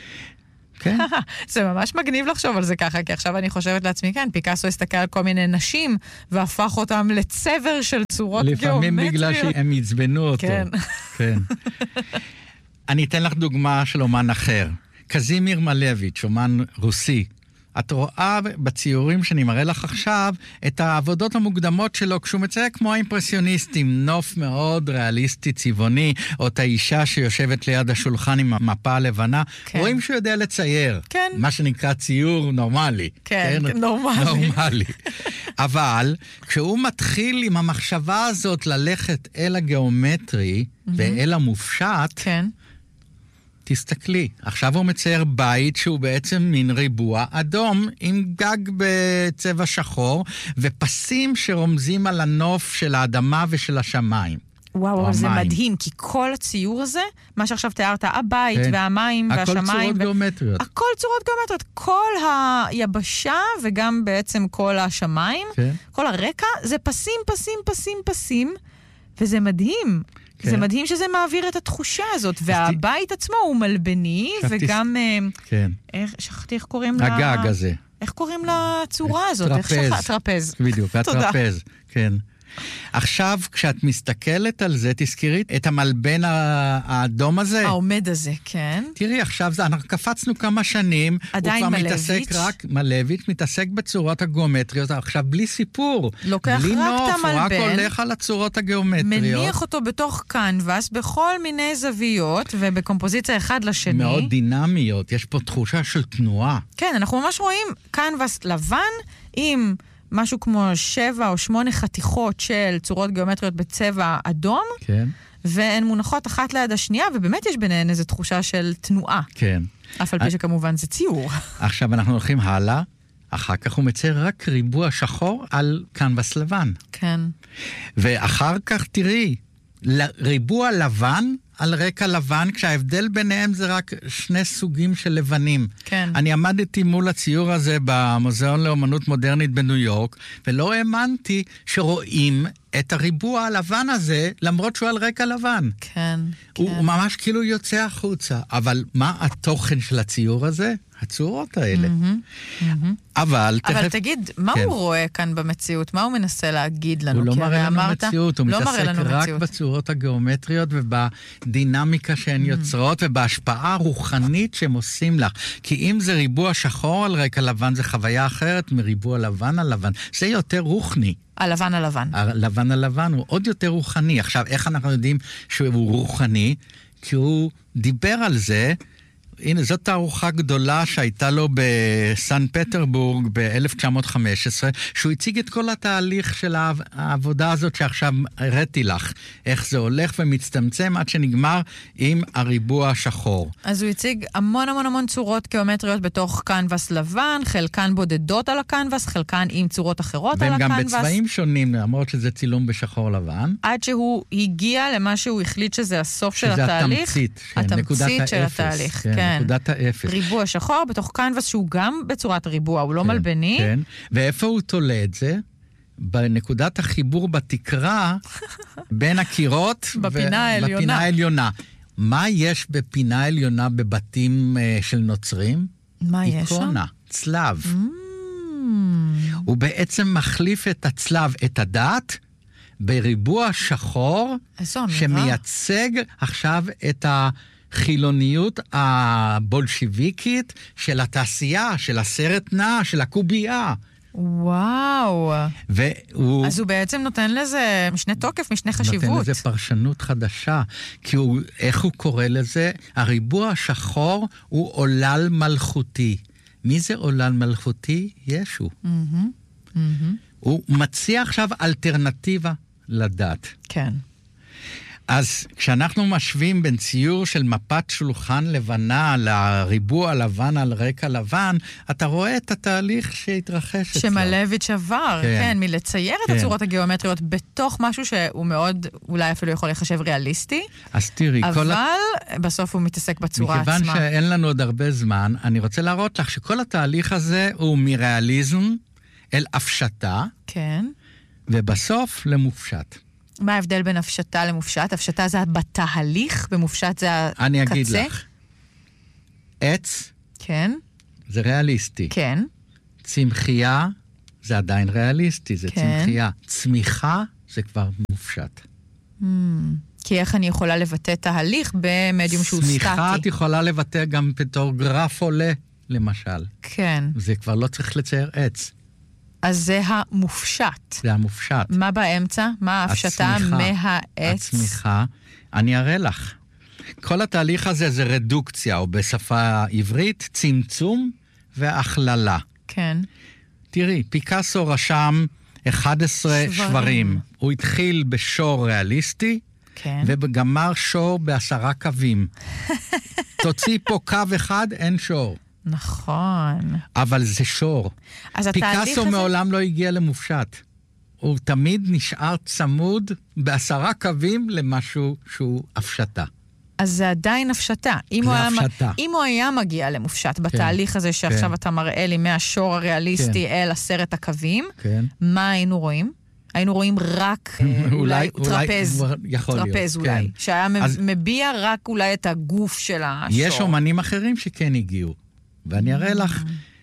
כן. זה ממש מגניב לחשוב על זה ככה, כי עכשיו אני חושבת לעצמי, כן, פיקאסו הסתכל על כל מיני נשים, והפך אותם לצבר של צורות גיאומטריות. לפעמים בגלל שהם יצבנו אותו. כן. כן. אני אתן לך דוגמה של אומן אחר. קזימיר מלביץ', אומן רוסי. את רואה בציורים שאני מראה לך עכשיו, את העבודות המוקדמות שלו, כשהוא מצייר כמו האימפרסיוניסטים, נוף מאוד ריאליסטי, צבעוני, או את האישה שיושבת ליד השולחן עם המפה הלבנה, כן. רואים שהוא יודע לצייר. כן. מה שנקרא ציור נורמלי. כן, כן? נורמלי. נורמלי. אבל כשהוא מתחיל עם המחשבה הזאת ללכת אל הגיאומטרי, mm-hmm. ואל המופשט, כן. תסתכלי, עכשיו הוא מצייר בית שהוא בעצם מין ריבוע אדום עם גג בצבע שחור ופסים שרומזים על הנוף של האדמה ושל השמיים. וואו, אבל זה מדהים, כי כל הציור הזה, מה שעכשיו תיארת, הבית כן. והמים הכל והשמיים... הכל צורות ו... גיאומטריות. הכל צורות גיאומטריות. כל היבשה וגם בעצם כל השמיים, כן. כל הרקע, זה פסים, פסים, פסים, פסים, וזה מדהים. כן. זה מדהים שזה מעביר את התחושה הזאת, והבית ת... עצמו הוא מלבני, וגם... כן. איך, שכחתי איך קוראים לה... הגג הזה. איך קוראים לצורה הזאת? טרפז. איך שכח? טרפז. בדיוק, הטרפז, כן. עכשיו, כשאת מסתכלת על זה, תזכרי את המלבן האדום הזה. העומד הזה, כן. תראי, עכשיו זה, אנחנו קפצנו כמה שנים. עדיין מלביץ'. הוא כבר מתעסק רק, מלביץ' מתעסק בצורות הגיאומטריות, עכשיו בלי סיפור. לוקח בלי רק נוף, את המלבן. הוא רק הולך על הצורות הגיאומטריות. מניח אותו בתוך קנבס, בכל מיני זוויות, ובקומפוזיציה אחד לשני. מאוד דינמיות, יש פה תחושה של תנועה. כן, אנחנו ממש רואים קנבס לבן עם... משהו כמו שבע או שמונה חתיכות של צורות גיאומטריות בצבע אדום, כן. והן מונחות אחת ליד השנייה, ובאמת יש ביניהן איזו תחושה של תנועה. כן. אף על פי שכמובן זה ציור. עכשיו אנחנו הולכים הלאה, אחר כך הוא מצייר רק ריבוע שחור על קנבס לבן. כן. ואחר כך תראי, ריבוע לבן על רקע לבן, כשההבדל ביניהם זה רק שני סוגים של לבנים. כן. אני עמדתי מול הציור הזה במוזיאון לאומנות מודרנית בניו יורק, ולא האמנתי שרואים את הריבוע הלבן הזה, למרות שהוא על רקע לבן. כן, הוא כן. ממש כאילו יוצא החוצה. אבל מה התוכן של הציור הזה? הצורות האלה. Mm-hmm, mm-hmm. אבל... אבל תכף... תגיד, מה כן. הוא רואה כאן במציאות? מה הוא מנסה להגיד לנו? הוא לא כי מראה הרי לנו אמרת- מציאות, הוא לא מתעסק מראה לנו רק מציאות. בצורות הגיאומטריות ובדינמיקה שהן Mm-hmm. יוצרות ובהשפעה הרוחנית שהם עושים לך. כי אם זה ריבוע שחור על רקע לבן, זה חוויה אחרת מריבוע לבן על לבן. זה יותר רוחני. הלבן הלבן. הלבן הלבן הוא עוד יותר רוחני. עכשיו, איך אנחנו יודעים שהוא רוחני? כי הוא דיבר על זה, הנה, זאת תערוכה גדולה שהייתה לו בסן פטרבורג ב-אלף תשע מאות וחמש עשרה, שהוא הציג את כל התהליך של העבודה הזאת שעכשיו הראיתי לך, איך זה הולך ומצטמצם עד שנגמר עם הריבוע השחור. אז הוא הציג המון המון המון צורות גיאומטריות בתוך קנבס לבן, חלקן בודדות על הקנבס, חלקן עם צורות אחרות על והם גם הקנבס. בצבעים שונים, למרות שזה צילום בשחור לבן. עד שהוא הגיע למה שהוא החליט שזה הסוף של שזה התהליך. התמצית, כן, נקודת התמצית של האפס, התהליך, כן, כן. נקודת האפס. ריבוע שחור בתוך קנבס שהוא גם בצורת ריבוע, הוא לא כן, מלבני. כן, ואיפה הוא תולה את זה? בנקודת החיבור בתקרה, בין הקירות. בפינה העליונה. בפינה העליונה. מה יש בפינה העליונה בבתים uh, של נוצרים? מה יש שם? איקונה, צלב. Mm. הוא בעצם מחליף את הצלב, את הדת, בריבוע שחור, איזו אמירה. שמייצג עכשיו את החילוניות הבולשיביקית של התעשייה, של הסרט נע, של הקובייה. וואו. והוא... אז הוא בעצם נותן לזה משנה תוקף, משנה חשיבות. נותן לזה פרשנות חדשה, כי הוא, איך הוא קורא לזה? הריבוע השחור הוא עולל מלכותי. מי זה עולל מלכותי? ישו. Mm-hmm. Mm-hmm. הוא מציע עכשיו אלטרנטיבה לדת. כן. אז כשאנחנו משווים בין ציור של מפת שולחן לבנה לריבוע לבן על רקע לבן, אתה רואה את התהליך שהתרחש אצלו. שמלביץ' עבר, כן, כן. מלצייר כן. את הצורות הגיאומטריות בתוך משהו שהוא מאוד, אולי אפילו יכול לחשב ריאליסטי, אז תראי, כל אבל ה... בסוף הוא מתעסק בצורה מכיוון עצמה. שאין לנו עוד הרבה זמן, אני רוצה להראות לך שכל התהליך הזה הוא מריאליזם אל הפשטה, כן. ובסוף למופשט. מה ההבדל בין הפשטה למופשט? הפשטה זה בתהליך, ומופשט זה הקצה? אני אגיד לך. עץ כן. זה ריאליסטי. כן. צמחייה זה עדיין ריאליסטי, זה כן. צמחייה. צמיחה זה כבר מופשט. Hmm. כי איך אני יכולה לבטא תהליך במדיום שהוא צמיחה את סטטי? יכולה לבטא גם בתור גרף עולה, למשל. כן. זה כבר לא צריך לצייר עץ. אז זה המופשט. זה המופשט. מה באמצע? מה ההפשטה הצמיחה. מהעץ? הצמיחה, אני אראה לך. כל התהליך הזה זה רדוקציה, או בשפה עברית, צמצום והכללה. כן. תראי, פיקאסו רשם אחד עשר שברים. שברים. הוא התחיל בשור ריאליסטי, כן. וגמר שור בעשרה קווים. תוציא פה קו אחד, אין שור. נכון. אבל זה שור. אז התהליך פיקאסו הזה... מעולם לא הגיע למופשט. הוא תמיד נשאר צמוד בעשרה קווים למשהו שהוא הפשטה. אז זה עדיין הפשטה. אם זה הוא היה, הפשטה. אם הוא היה מגיע למופשט בתהליך הזה שעכשיו כן. אתה מראה לי מהשור הריאליסטי כן. אל עשרת הקווים, כן. מה היינו רואים? היינו רואים רק אה, אולי אולי- טרפז. יכול להיות, טרפז כן. אולי. שהיה אז- מביע רק אולי את הגוף של השור. יש אומנים אחרים שכן הגיעו. ואני אראה לך,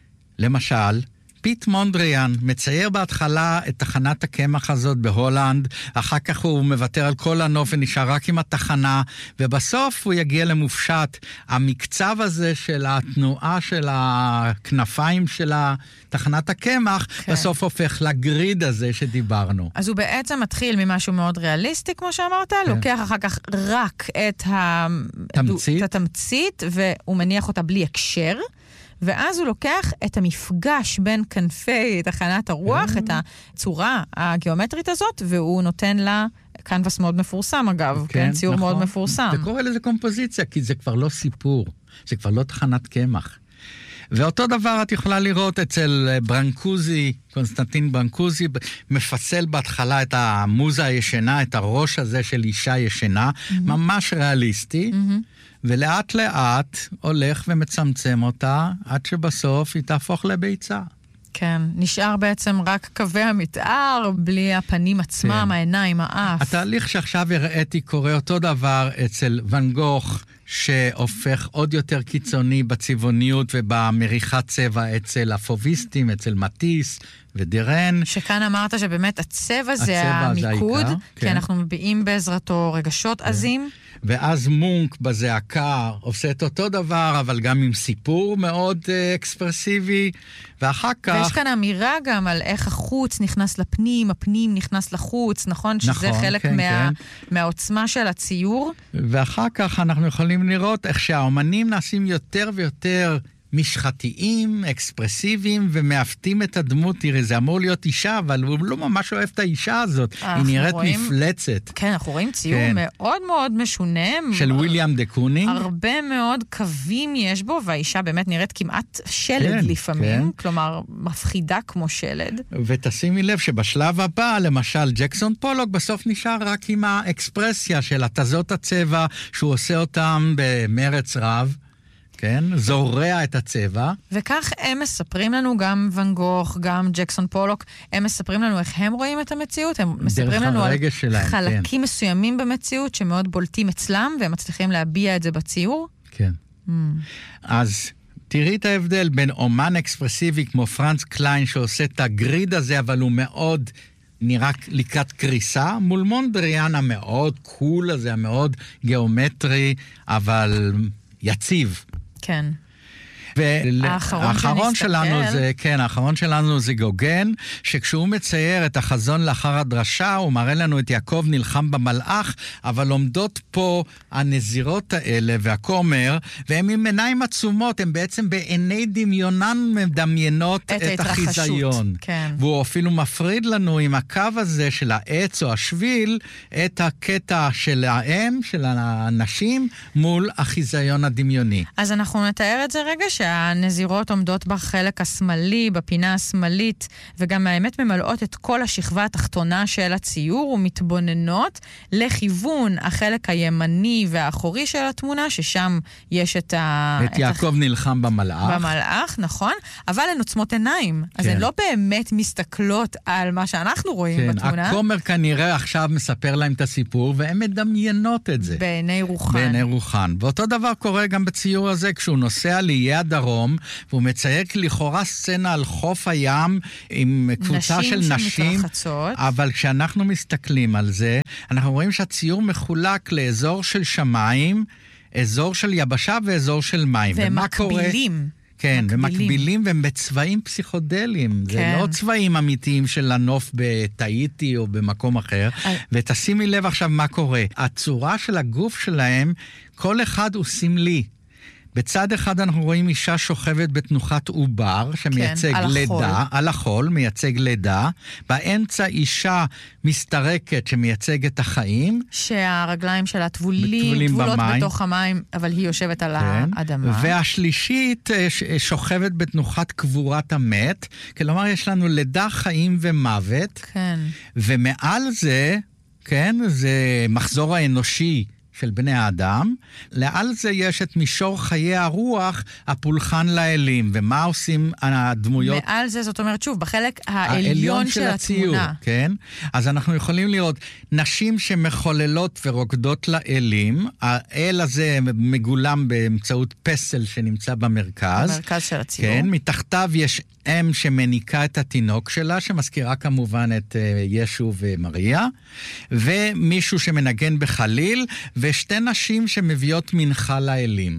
למשל, פיט מונדריאן מצייר בהתחלה את תחנת הקמח הזאת בהולנד, אחר כך הוא מוותר על כל הנוף ונשאר רק עם התחנה, ובסוף הוא יגיע למופשט. המקצב הזה של התנועה של הכנפיים של תחנת הקמח, כן. בסוף הופך לגריד הזה שדיברנו. אז הוא בעצם מתחיל ממשהו מאוד ריאליסטי, כמו שאמרת, כן. לוקח אחר כך רק את, ה... תמצית. את התמצית, והוא מניח אותה בלי הקשר, ואז הוא לוקח את המפגש בין כנפי תחנת הרוח, כן. את הצורה הגיאומטרית הזאת, והוא נותן לה קנבס מאוד מפורסם, אגב, כן, ציור נכון. מאוד מפורסם. וקורא לזה קומפוזיציה, כי זה כבר לא סיפור, זה כבר לא תחנת קמח. ואותו דבר את יכולה לראות אצל ברנקוזי, קונסטנטין ברנקוזי, מפסל בהתחלה את המוזה הישנה, את הראש הזה של אישה ישנה, mm-hmm. ממש ריאליסטי, mm-hmm. ולאט לאט הולך ומצמצם אותה, עד שבסוף היא תהפוך לביצה. כן, נשאר בעצם רק קווי המתאר, בלי הפנים עצמם, כן. העיניים, האף. התהליך שעכשיו הראיתי קורה אותו דבר אצל ואן גוך, שהופך עוד יותר קיצוני בצבעוניות ובמריחת צבע אצל הפוביסטים, אצל מטיס ודירן. שכאן אמרת שבאמת הצבע זה הצבע המיקוד, זה העיקר, כי כן. אנחנו מביעים בעזרתו רגשות עזים. ואז מונק בזעקה עושה את אותו דבר, אבל גם עם סיפור מאוד uh, אקספרסיבי, ואחר כך... ויש כאן אמירה גם על איך החוץ נכנס לפנים, הפנים נכנס לחוץ, נכון? שזה נכון, חלק כן, מה, כן. מהעוצמה של הציור. ואחר כך אנחנו יכולים לראות איך שהאומנים נעשים יותר ויותר משחתיים, אקספרסיביים, ומאפתים את הדמות. תראי, זה אמור להיות אישה, אבל הוא לא ממש אוהב את האישה הזאת. היא נראית רואים, מפלצת. כן, אנחנו רואים ציור כן. מאוד מאוד משונה. של וויליאם דה קונינג. הרבה מאוד קווים יש בו, והאישה באמת נראית כמעט שלד כן, לפעמים. כן. כלומר, מפחידה כמו שלד. ותשימי לב שבשלב הבא, למשל, ג'קסון פולוק בסוף נשאר רק עם האקספרסיה של התזות הצבע, שהוא עושה אותם במרץ רב. כן, זורע את הצבע. וכך הם מספרים לנו, גם ואן גוך, גם ג'קסון פולוק, הם מספרים לנו איך הם רואים את המציאות, הם מספרים לנו על שלהם, חלקים כן. מסוימים במציאות שמאוד בולטים אצלם, והם מצליחים להביע את זה בציור. כן. Mm. אז תראי את ההבדל בין אומן אקספרסיבי כמו פרנץ קליין, שעושה את הגריד הזה, אבל הוא מאוד נראה לקראת קריסה, מול מונדריאן המאוד קול הזה, המאוד גיאומטרי, אבל יציב. כן. והאחרון שלנו זה, כן, האחרון שלנו זה גוגן, שכשהוא מצייר את החזון לאחר הדרשה, הוא מראה לנו את יעקב נלחם במלאך, אבל עומדות פה הנזירות האלה והכומר, והם עם עיניים עצומות, הם בעצם בעיני דמיונן מדמיינות את, את החיזיון. כן. והוא אפילו מפריד לנו עם הקו הזה של העץ או השביל, את הקטע של האם, של האנשים, מול החיזיון הדמיוני. אז אנחנו נתאר את זה רגע, שהנזירות עומדות בחלק השמאלי, בפינה השמאלית, וגם האמת ממלאות את כל השכבה התחתונה של הציור, ומתבוננות לכיוון החלק הימני והאחורי של התמונה, ששם יש את ה... את יעקב הח... נלחם במלאך. במלאך, נכון, אבל הן עוצמות עיניים. כן. אז הן לא באמת מסתכלות על מה שאנחנו רואים כן, בתמונה. הכומר כנראה עכשיו מספר להם את הסיפור, והן מדמיינות את זה. בעיני רוחן. בעיני רוחן. ואותו דבר קורה גם בציור הזה, כשהוא נוסע לאיי הדרום, והוא מצייר לכאורה סצנה על חוף הים, עם קבוצה של נשים, אבל כשאנחנו מסתכלים על זה, אנחנו רואים שהציור מחולק לאזור של שמיים, אזור של יבשה ואזור של מים. והם מקבילים. כן, מקבילים. ומקבילים, והם בצבעים פסיכודליים. כן. זה לא צבעים אמיתיים של הנוף בטאיטי או במקום אחר. I... ותשימי לב עכשיו מה קורה. הצורה של הגוף שלהם, כל אחד הוא סמלי. בצד אחד אנחנו רואים אישה שוכבת בתנוחת עובר, שמייצג כן, על לידה, החול. על החול, מייצג לידה. באמצע אישה מסתרקת שמייצגת החיים. שהרגליים שלה טבולים, טבולות במים. בתוך המים, אבל היא יושבת על כן. האדמה. והשלישית שוכבת בתנוחת קבורת המת, כלומר יש לנו לידה, חיים ומוות. כן. ומעל זה, כן, זה מחזור האנושי, של בני האדם, לעל זה יש את מישור חיי הרוח, הפולחן לאלים, ומה עושים הדמויות? מעל זה, זאת אומרת, שוב, בחלק העליון של, של הציור, התמונה. כן? אז אנחנו יכולים לראות נשים שמחוללות ורוקדות לאלים, האל הזה מגולם באמצעות פסל שנמצא במרכז. במרכז של הציור. כן, מתחתיו יש אם שמניקה את התינוק שלה, שמזכירה כמובן את ישו ומריה, ומישהו שמנגן בחליל, ושתי נשים שמביאות מנחה לאלים.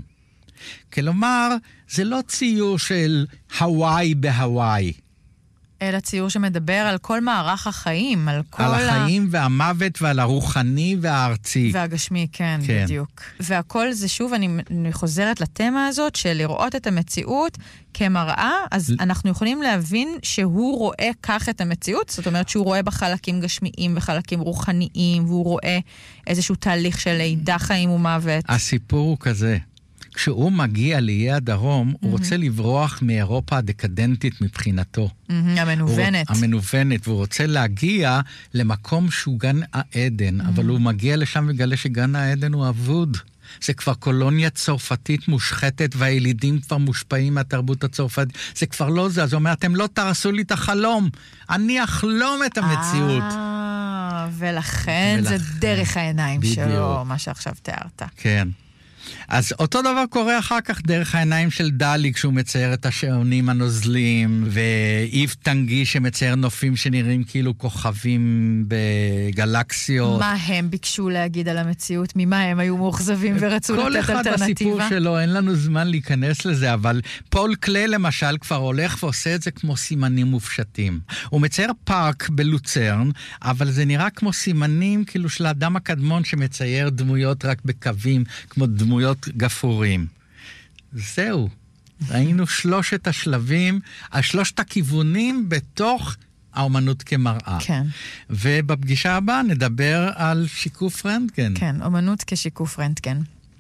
כלומר, זה לא ציור של הוואי בהוואי. אלא ציור שמדבר על כל מערך החיים, על כל על החיים ה... והמוות ועל הרוחני והארצי. והגשמי, כן, כן, בדיוק. והכל זה שוב, אני, אני חוזרת לתמה הזאת, של לראות את המציאות כמראה, אז ל... אנחנו יכולים להבין שהוא רואה כך את המציאות, זאת אומרת שהוא רואה בחלקים גשמיים וחלקים רוחניים, והוא רואה איזשהו תהליך של לידה, חיים ומוות. הסיפור הוא כזה. כשהוא מגיע לאיי הדרום, mm-hmm. הוא רוצה לברוח מאירופה הדקדנטית מבחינתו. Mm-hmm, המנוונת. הוא, המנוונת, והוא רוצה להגיע למקום שהוא גן העדן, mm-hmm. אבל הוא מגיע לשם וגלה שגן העדן הוא אבוד. זה כבר קולוניה צרפתית מושחתת, והילידים כבר מושפעים מהתרבות הצרפתית. זה כבר לא זה, אז הוא אומר, אתם לא תרסו לי את החלום, אני אחלום את המציאות. אה, ולכן זה דרך העיניים שלו, מה שעכשיו תיארת. כן. אז אותו דבר קורה אחר כך דרך העיניים של דלי, כשהוא מצייר את השעונים הנוזלים, ואיב טנגי שמצייר נופים שנראים כאילו כוכבים בגלקסיות. מה הם ביקשו להגיד על המציאות? ממה הם היו מאוכזבים ורצו לתת אלטרנטיבה? כל אחד בסיפור שלו, אין לנו זמן להיכנס לזה, אבל פול קליי למשל כבר הולך ועושה את זה כמו סימנים מופשטים. הוא מצייר פארק בלוצרן, אבל זה נראה כמו סימנים כאילו של האדם הקדמון שמצייר דמויות רק בקווים, כמו דמויות גפורים. זהו. ראינו שלושת השלבים, השלושת הכיוונים בתוך האומנות כמראה. כן. ובפגישה הבאה נדבר על שיקוף רנטגן. כן, אומנות כשיקוף רנטגן.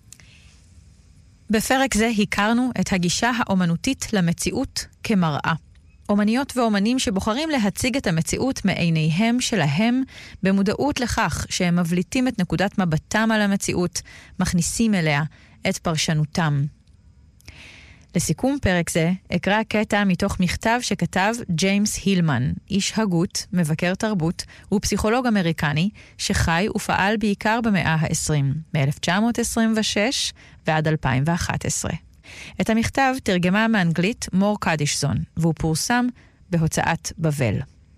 בפרק זה הכרנו את הגישה האומנותית למציאות כמראה. אומניות ואומנים שבוחרים להציג את המציאות מעיניהם שלהם, במודעות לכך שהם מבליטים את נקודת מבטם על המציאות, מכניסים אליה את פרשנותם. לסיכום פרק זה, אקרא קטע מתוך מכתב שכתב ג'יימס הילמן, איש הגות, מבקר תרבות, ופסיכולוג אמריקני, שחי ופעל בעיקר במאה ה-עשרים, מ-אלף תשע מאות עשרים ושש ועד אלפיים ואחת עשרה. את המכתב תרגמה מאנגלית מור קדישזון, והוא פורסם בהוצאת בבל.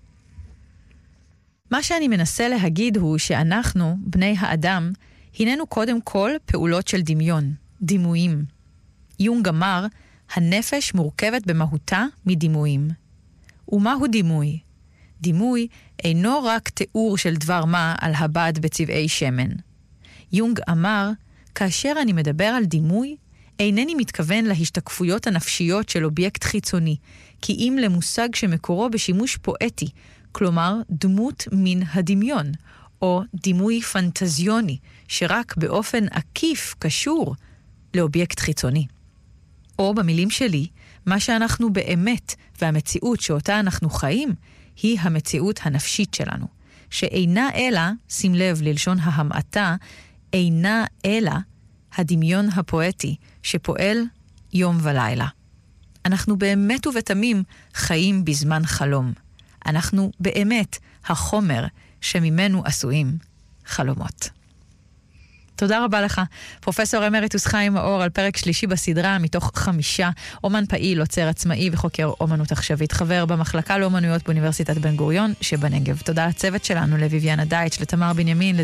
מה שאני מנסה להגיד הוא שאנחנו, בני האדם, הננו קודם כל פעולות של דמיון, דימויים. יונג אמר, הנפש מורכבת במהותה מדימויים. ומהו דימוי? דימוי אינו רק תיאור של דבר מה על הבד בצבעי שמן. יונג אמר, כאשר אני מדבר על דימוי, אינני מתכוון להשתקפויות הנפשיות של אובייקט חיצוני, כי אם למושג שמקורו בשימוש פואטי, כלומר דמות מן הדמיון, או דימוי פנטזיוני, שרק באופן עקיף קשור לאובייקט חיצוני. או במילים שלי, מה שאנחנו באמת והמציאות שאותה אנחנו חיים, היא המציאות הנפשית שלנו, שאינה אלא, שים לב ללשון ההמעטה, אינה אלא הדמיון הפואטי שפועל יום ולילה. אנחנו באמת ובתמים חיים בזמן חלום. אנחנו באמת החומר שממנו עשויים חלומות. תודה רבה לך, פרופסור אמריטוס חיים מאור, על פרק שלישי בסדרה מתוך חמישה, אומן פעיל, עוצר עצמאי וחוקר אומנות עכשווית, חבר במחלקה לאומנויות באוניברסיטת בן גוריון שבנגב. תודה לצוות שלנו, לויביאנה דייטש, לתמר בנימין,